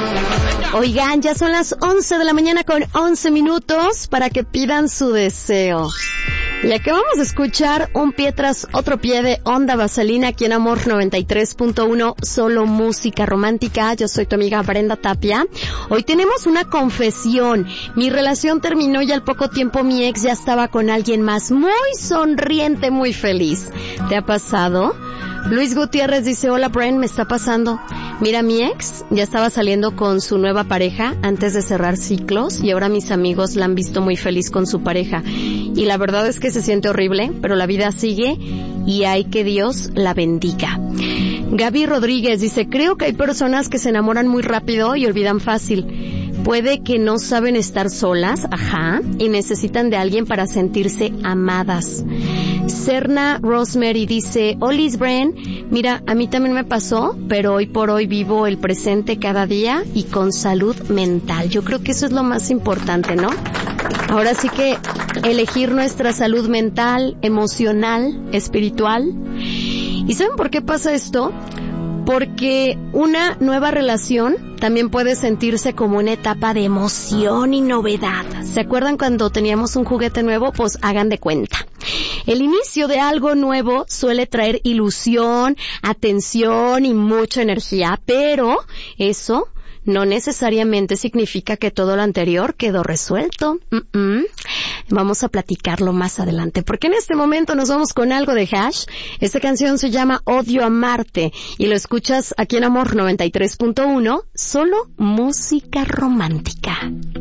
Oigan, ya son las 11 de la mañana con 11 minutos para que pidan su deseo. Y aquí vamos a escuchar un pie tras otro pie de Onda Vaselina aquí en Amor 93.1, solo música romántica. Yo soy tu amiga Brenda Tapia. Hoy tenemos una confesión. Mi relación terminó y al poco tiempo mi ex ya estaba con alguien más, muy sonriente, muy feliz. ¿Te ha pasado? Luis Gutiérrez dice, hola Bren, me está pasando. Mira, mi ex ya estaba saliendo con su nueva pareja antes de cerrar ciclos y ahora mis amigos la han visto muy feliz con su pareja. Y la verdad es que se siente horrible, pero la vida sigue y hay que Dios la bendiga. Gaby Rodríguez dice, creo que hay personas que se enamoran muy rápido y olvidan fácil. Puede que no saben estar solas, y necesitan de alguien para sentirse amadas. Serna Rosemary dice, Olis Bren, mira, a mí también me pasó, pero hoy por hoy vivo el presente cada día y con salud mental. Yo creo que eso es lo más importante, ¿no? Ahora sí que elegir nuestra salud mental, emocional, espiritual. ¿Y saben por qué pasa esto? Porque una nueva relación también puede sentirse como una etapa de emoción y novedad. ¿Se acuerdan cuando teníamos un juguete nuevo? Pues hagan de cuenta. El inicio de algo nuevo suele traer ilusión, atención y mucha energía, pero eso no necesariamente significa que todo lo anterior quedó resuelto. Vamos a platicarlo más adelante, porque en este momento nos vamos con algo de Hash. Esta canción se llama Odio Amarte y lo escuchas aquí en Amor 93.1, solo música romántica.